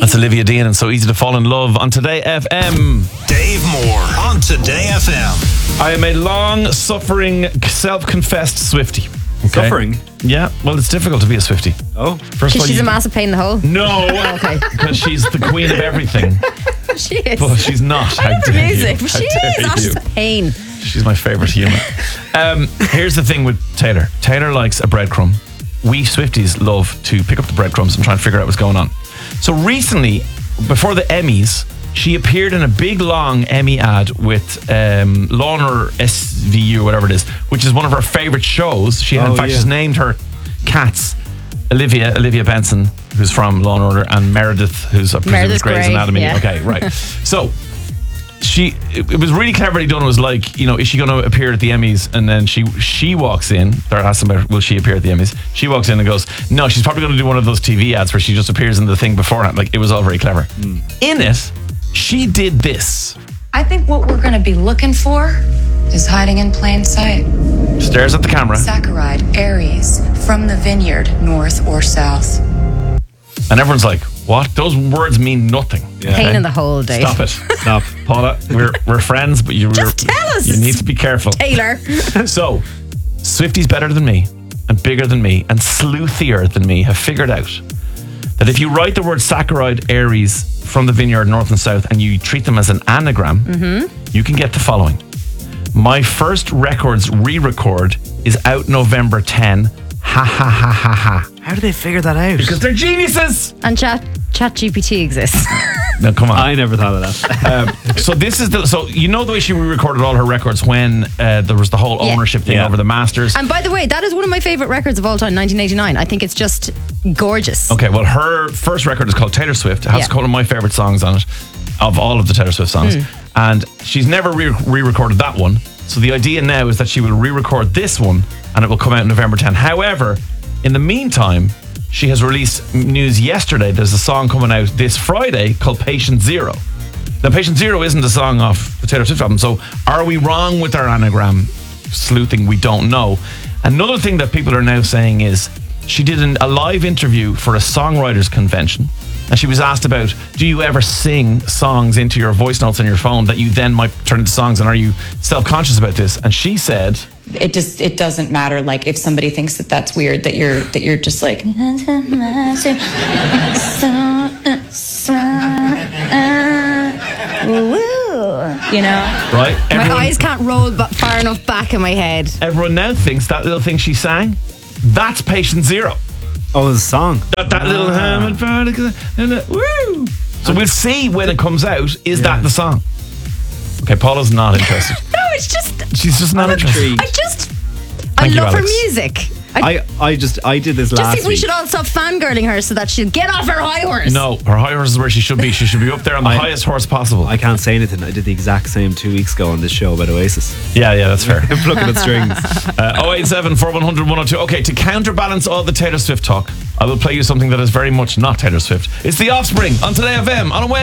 That's Olivia Dean and So Easy to Fall in Love on Today FM. Dave Moore on Today FM. I am a long-suffering, self-confessed Swiftie. Okay? Suffering? Yeah, well, it's difficult to be a Swiftie. Oh. First of all, She's a massive pain in the hole. No, Okay. because she's the queen of everything. She is. But she's not. I love her dare you. music, but How she dare is. you. That's a pain. She's my favourite human. Here's the thing with Taylor. Taylor likes a breadcrumb. We Swifties love to pick up the breadcrumbs and try and figure out what's going on. So recently, before the Emmys, she appeared in a big, long Emmy ad with Law & Order SVU, whatever it is, which is one of her favourite shows. She, in fact, has named her cats Olivia Benson, who's from Law & Order, and Meredith, who's a Meredith Grey's Grey, Anatomy. yeah. Okay, right. So it was really cleverly done. It was like, is she going to appear at the Emmys? And then she walks in. They're asking about, will she appear at the Emmys? She walks in and goes, no, she's probably going to do one of those TV ads where she just appears in the thing beforehand. Like, it was all very clever. In it, she did this. I think what we're going to be looking for is hiding in plain sight. Stares at the camera. Saccharide, Aries, from the vineyard, north or south. And everyone's like, what? Those words mean nothing. Yeah. Pain in the hole, Dave. Stop it. Stop. Paula, we're friends, but Just tell us. you need to be careful. Taylor. So, Swifties better than me, and bigger than me, and sleuthier than me have figured out that if you write the word saccharide, Aries, from the vineyard, north and south, and you treat them as an anagram, you can get the following. My first records re-record is out November 10. Ha ha ha ha ha. How did they figure that out? Because they're geniuses. And ChatGPT exists. No, come on. I never thought of that. So this is the way she re-recorded all her records when there was the whole ownership thing Yeah. over the masters. And by the way, that is one of my favourite records of all time, 1989. I think it's just gorgeous. Okay, well, her first record is called Taylor Swift. It has Yeah. a couple of my favourite songs on it, of all of the Taylor Swift songs. And she's never re-recorded that one. So the idea now is that she will re-record this one and it will come out November 10. However, in the meantime, she has released news yesterday. There's a song coming out this Friday called Patient Zero. Now, Patient Zero isn't a song off the Taylor Swift album. So are we wrong with our anagram sleuthing? We don't know. Another thing that people are now saying is she did a live interview for a songwriters convention. And she was asked about, do you ever sing songs into your voice notes on your phone that you then might turn into songs, and are you self-conscious about this? And she said, It doesn't matter. Like if somebody thinks that that's weird, that you're just like, right? My eyes can't roll far enough back in my head. Everyone now thinks that little thing she sang, that's Patient Zero. Oh, it was a song. That little Hammond particle. Woo! So we'll see when it comes out, is that the song? Okay, Paula's not interested. No, it's just... She's just not interested. I Thank you, love her Alex. music. I did this just last think we week. should all stop fangirling her so that she'll get off her high horse. No, her high horse is where she should be. She should be up there on the highest horse possible. I can't say anything. I did the exact same 2 weeks ago on this show about Oasis. Yeah, that's fair. Plucking at strings. 087 410 102. Okay, to counterbalance all the Taylor Swift talk, I will play you something that is very much not Taylor Swift. It's The Offspring on Today FM on a Wednesday.